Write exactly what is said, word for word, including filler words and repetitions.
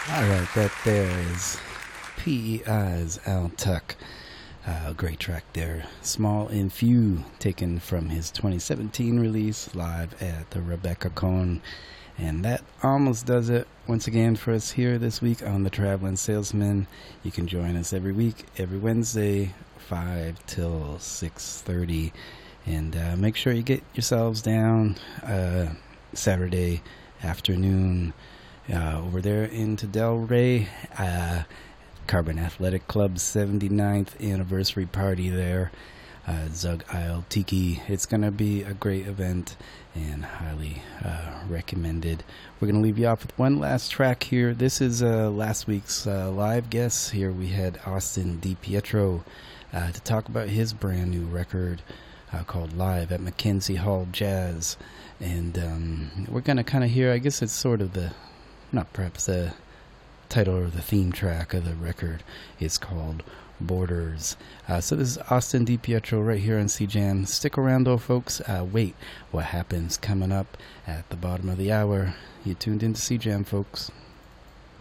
All right, that there is P E I's Al Tuck. Uh, great track there. Small and Few, taken from his twenty seventeen release live at the Rebecca Cohn. And that almost does it once again for us here this week on The Traveling Salesman. You can join us every week, every Wednesday, five till six thirty. And uh, make sure you get yourselves down uh, Saturday afternoon uh, over there into Delray. Uh, Carbon Athletic Club's seventy-ninth anniversary party there. Uh, Zug Isle Tiki. It's going to be a great event and highly uh, recommended. We're going to leave you off with one last track here. This is uh, last week's uh, live guest. Here we had Austin DiPietro uh, to talk about his brand new record uh, called Live at Mackenzie Hall Jazz. And um, we're going to kind of hear, I guess it's sort of the, not perhaps the title or the theme track of the record is called Borders. Uh, so this is Austin DiPietro right here on C Jam. Stick around though, folks. Uh, wait, what happens coming up at the bottom of the hour? You tuned into C Jam, folks.